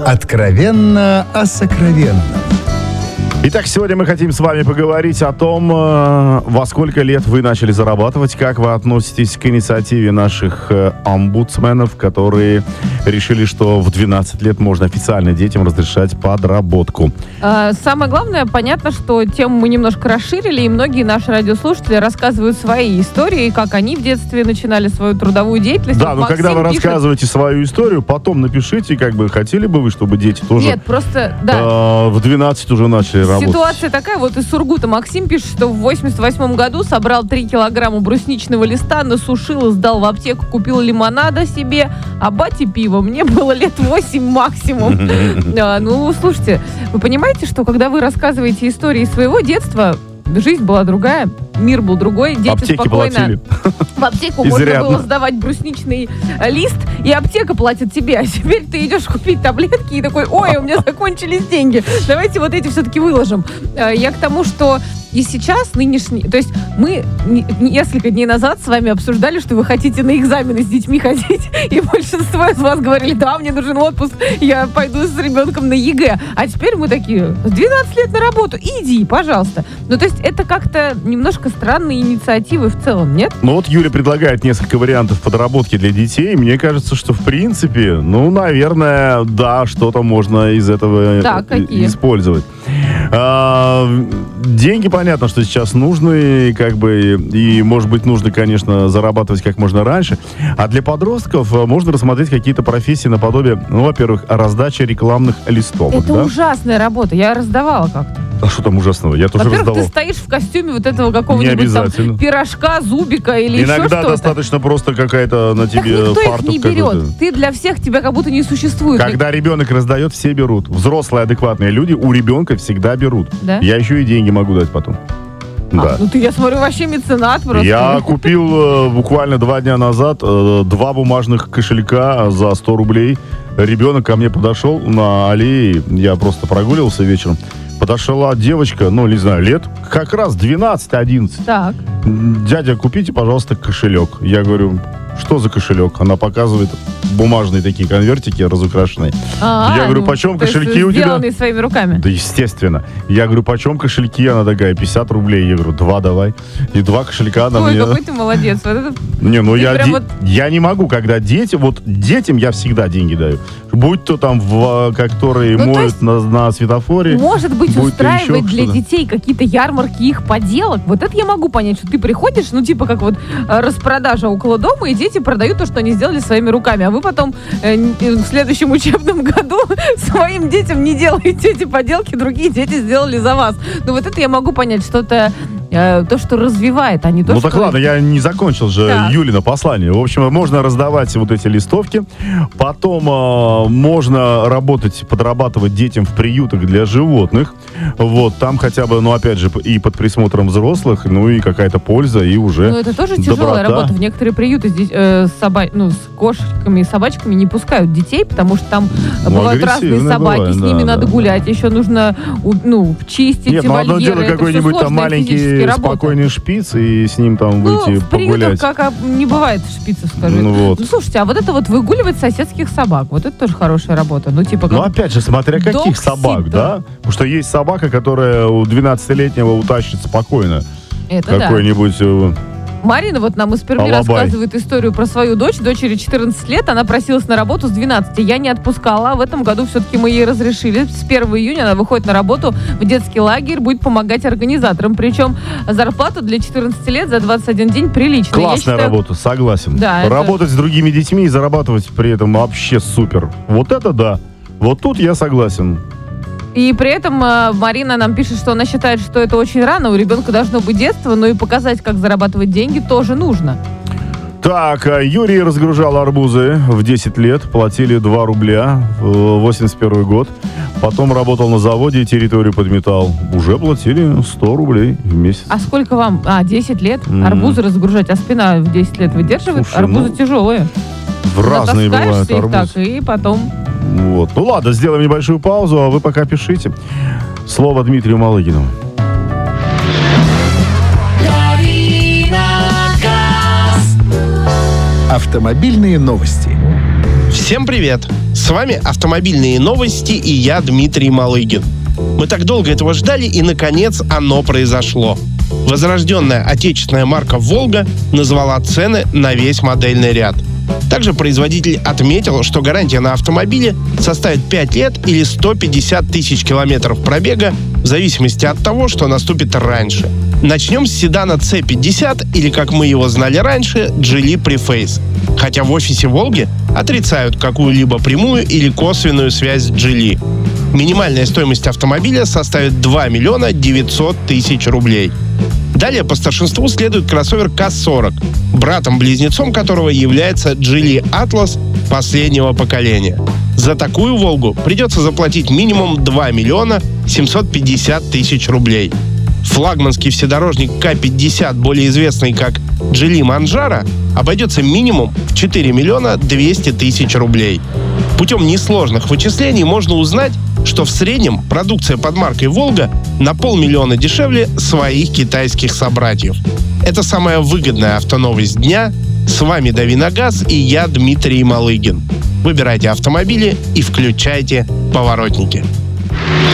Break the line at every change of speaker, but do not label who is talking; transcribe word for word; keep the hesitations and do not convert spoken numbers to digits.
Откровенно о сокровенном.
Итак, сегодня мы хотим с вами поговорить о том, э, во сколько лет вы начали зарабатывать, как вы относитесь к инициативе наших э, омбудсменов, которые решили, что в двенадцать лет можно официально детям разрешать подработку.
А, самое главное, понятно, что тему мы немножко расширили, и многие наши радиослушатели рассказывают свои истории, как они в детстве начинали свою трудовую деятельность.
Да,
вот
но когда вы
пишет...
рассказываете свою историю, потом напишите, как бы хотели бы вы, чтобы дети тоже
Нет, просто, да.
э, в двенадцать уже начали работать.
Ситуация такая, вот из Сургута Максим пишет, что в восемьдесят восьмом году собрал три килограмма брусничного листа, насушил, сдал в аптеку, купил лимонада себе, а бате пиво. Мне было лет восемь максимум. Ну, слушайте, вы понимаете, что когда вы рассказываете истории своего детства, жизнь была другая, мир был другой, дети
Аптеки
спокойно...
платили.
В аптеку можно
Изрядно.
было сдавать брусничный лист, и аптека платит тебе. А теперь ты идешь купить таблетки и такой: ой, у меня закончились деньги. Давайте вот эти все-таки выложим. Я к тому, что и сейчас нынешний... То есть мы несколько дней назад с вами обсуждали, что вы хотите на экзамены с детьми ходить, и большинство из вас говорили: да, мне нужен отпуск, я пойду с ребенком на ЕГЭ. А теперь мы такие: с двенадцати лет на работу, иди, пожалуйста. Ну, то есть это как-то немножко странные инициативы в целом, нет?
Ну вот Юля предлагает несколько вариантов подработки для детей. Мне кажется, что в принципе, ну, наверное, да, что-то можно из этого
Да, какие?
использовать. А, деньги, понятно, что сейчас нужны, как бы, и, может быть, нужно, конечно, зарабатывать как можно раньше. А для подростков можно рассмотреть какие-то профессии наподобие, ну, во-первых, раздача рекламных листовок.
Это
да?
ужасная работа, я раздавала как-то.
А что там ужасного? Я тоже
Во-первых,
раздавал.
ты стоишь в костюме вот этого какого-нибудь
Не обязательно.
там пирожка, зубика или еще
Иногда
что-то.
достаточно просто какая-то на
Так
тебе
никто их
фартук
не берет.
какой-то.
Ты для всех, тебя как будто не существует.
Когда ребенок раздает, все берут. Взрослые адекватные люди у ребенка всегда берут.
Да?
Я еще и деньги могу дать потом.
А,
Да.
ну ты, я смотрю, вообще меценат просто.
Я купил э, буквально два дня назад э, два бумажных кошелька за сто рублей. Ребенок ко мне подошел на аллее. Я просто прогуливался вечером. Подошла девочка, ну, не знаю, лет, как раз двенадцать-одиннадцать.
Так.
Дядя, купите, пожалуйста, кошелек. Я говорю: что за кошелек? Она показывает бумажные такие конвертики разукрашенные.
А,
Я говорю:
ну,
почем
то есть
кошельки у тебя?
сделанные своими руками.
Да, естественно. Я говорю: почем кошельки? Она такая: пятьдесят рублей. Я говорю: два давай. И два кошелька она
Ой,
мне...
какой ты молодец. Вот это...
Не, ну
Ты
я,
прям
де-
вот-
я не могу, когда дети, вот детям я всегда деньги даю. Будь то там, в, которые
Ну, то
моют
есть,
на, на светофоре.
Может быть,
будь то еще
устраивать для
что-то.
детей какие-то ярмарки их поделок. Вот это я могу понять, что ты приходишь, ну, типа, как вот э, распродажа около дома, и дети продают то, что они сделали своими руками. А вы потом э, н- э, в следующем учебном году своим детям не делаете эти поделки, другие дети сделали за вас. Ну, вот это я могу понять, что-то э, то, что развивает, а не то,
Ну
что...
так ладно, я не закончил же
Так.
Юлина послание. В общем, можно раздавать вот эти листовки. Потом э, можно работать, подрабатывать детям в приютах для животных. Вот, там хотя бы, ну опять же, и под присмотром взрослых, ну и какая-то польза, и уже
Ну, это тоже тяжелая
доброта.
работа. В некоторые приюты здесь, э, с, соба... ну, с кошками и собачками не пускают детей, потому что там
Ну,
бывают разные
агрессивные
собаки,
бывают,
с
да,
ними
да,
надо
да.
гулять, еще нужно у- ну, чистить
Нет, ну одно
вольеры.
дело
Это
какой-нибудь
всё
там
сложная физическая
маленький
работа.
спокойный шпиц, и с ним там
Ну,
выйти
в приютах
погулять.
как а, не бывает шпицев, скажи.
Ну вот.
Ну, слушайте, а вот это вот выгуливать соседских собак, вот это тоже хорошая работа. Ну, типа,
Ну,
как...
опять же, смотря каких
Док-сит,
собак,
да.
да? Потому что есть собака, которая у двенадцатилетнего утащит спокойно.
это да.
Какой-нибудь... э,
Марина вот нам из Перми
Алабай.
рассказывает историю про свою дочь. Дочери четырнадцать лет, она просилась на работу с двенадцати. Я не отпускала. В этом году все-таки мы ей разрешили. С первого июня она выходит на работу в детский лагерь, будет помогать организаторам. Причем зарплата для четырнадцати лет за двадцать один день приличная. Я
Классная
считаю,
работа, согласен.
Да, это-
Работать с другими детьми и зарабатывать при этом вообще супер. Вот это да. Вот тут я согласен.
И при этом э, Марина нам пишет, что она считает, что это очень рано. У ребенка должно быть детство, но и показать, как зарабатывать деньги, тоже нужно.
Так, а Юрий разгружал арбузы в десять лет, платили два рубля, в восемьдесят первый год. Потом работал на заводе и территорию подметал. Уже платили сто рублей в месяц.
А сколько вам? А, десять лет?
Мгм.
Арбузы разгружать, а спина в десять лет выдерживает?
Слушай,
Арбузы
ну,
тяжелые.
В разные бывают
Натаскаешься их
арбузы.
так, и потом...
Вот. Ну ладно, сделаем небольшую паузу, а вы пока пишите. Слово Дмитрию Малыгину.
Автомобильные новости. Всем привет! С вами автомобильные новости и я, Дмитрий Малыгин. Мы так долго этого ждали, и, наконец, оно произошло. Возрожденная отечественная марка «Волга» назвала цены на весь модельный ряд. Также производитель отметил, что гарантия на автомобиле составит пять лет или сто пятьдесят тысяч километров пробега в зависимости от того, что наступит раньше. Начнем с седана си пятьдесят или, как мы его знали раньше, Geely Preface. Хотя в офисе «Волги» отрицают какую-либо прямую или косвенную связь с Geely. Минимальная стоимость автомобиля составит два миллиона девятьсот тысяч рублей. Далее по старшинству следует кроссовер ка сорок, братом-близнецом которого является Geely Atlas последнего поколения. За такую «Волгу» придется заплатить минимум два миллиона семьсот пятьдесят тысяч рублей. Флагманский вседорожник ка пятьдесят, более известный как Geely Manjaro, обойдется минимум в четыре миллиона двести тысяч рублей. Путем несложных вычислений можно узнать, что в среднем продукция под маркой «Волга» на полмиллиона дешевле своих китайских собратьев. Это самая выгодная автоновость дня. С вами «Дави на газ» и я, Дмитрий Малыгин. Выбирайте автомобили и включайте поворотники.